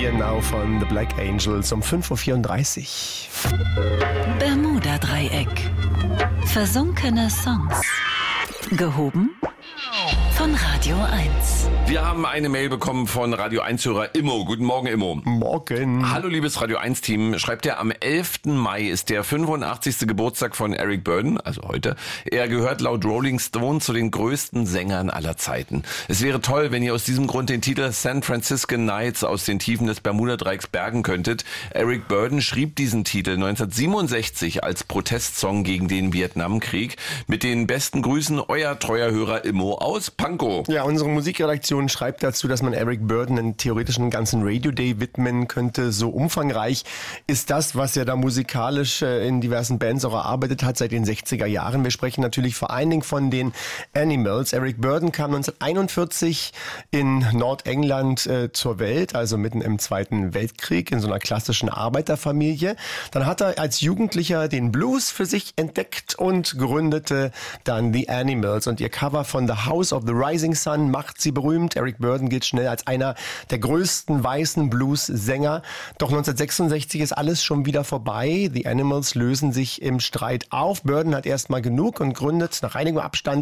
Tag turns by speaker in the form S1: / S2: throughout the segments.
S1: Here Now von The Black Angels um 5.34 Uhr.
S2: Bermuda-Dreieck. Versunkene Songs. Gehoben von Radio 1.
S3: Wir haben eine Mail bekommen von Radio 1-Hörer Immo. Guten Morgen, Immo.
S1: Morgen.
S3: Hallo, liebes Radio 1-Team. Schreibt er, am 11. Mai ist der 85. Geburtstag von Eric Burdon, also heute. Er gehört laut Rolling Stone zu den größten Sängern aller Zeiten. Es wäre toll, wenn ihr aus diesem Grund den Titel San Francisco Nights aus den Tiefen des Bermuda-Dreiecks bergen könntet. Eric Burdon schrieb diesen Titel 1967 als Protestsong gegen den Vietnamkrieg. Mit den besten Grüßen, euer treuer Hörer Immo aus Pankow.
S1: Ja, unsere Musikredaktion schreibt dazu, dass man Eric Burdon einen theoretischen ganzen Radio Day widmen könnte. So umfangreich ist das, was er da musikalisch in diversen Bands auch erarbeitet hat seit den 60er Jahren. Wir sprechen natürlich vor allen Dingen von den Animals. Eric Burdon kam 1941 in Nordengland zur Welt, also mitten im Zweiten Weltkrieg, in so einer klassischen Arbeiterfamilie. Dann hat er als Jugendlicher den Blues für sich entdeckt und gründete dann The Animals. Und ihr Cover von The House of the Rising Sun macht sie berühmt. Eric Burdon gilt schnell als einer der größten weißen Blues-Sänger. Doch 1966 ist alles schon wieder vorbei. The Animals lösen sich im Streit auf. Burdon hat erstmal genug und gründet nach einigem Abstand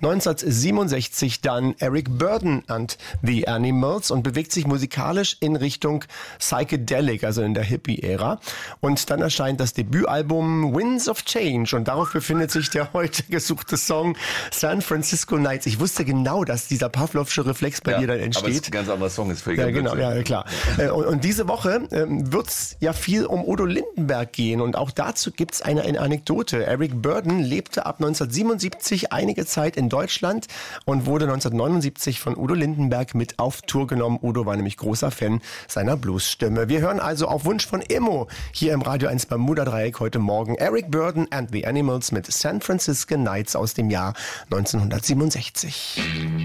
S1: 1967 dann Eric Burdon and The Animals und bewegt sich musikalisch in Richtung Psychedelic, also in der Hippie-Ära. Und dann erscheint das Debütalbum Winds of Change und darauf befindet sich der heute gesuchte Song San Francisco Nights. Ich wusste genau, dass dieser Pavlovsche Reflex bei dir dann entsteht. Aber es ist ein
S3: ganz anderer Song, ist völlig
S1: ja, genau, ja, klar. Und diese Woche wird's ja viel um Udo Lindenberg gehen und auch dazu gibt's eine Anekdote. Eric Burdon lebte ab 1977 einige Zeit in Deutschland und wurde 1979 von Udo Lindenberg mit auf Tour genommen. Udo war nämlich großer Fan seiner Bluesstimme. Wir hören also auf Wunsch von Immo hier im Radio 1 Bermuda-Dreieck heute Morgen Eric Burdon and the Animals mit San Francisco Nights aus dem Jahr 1967.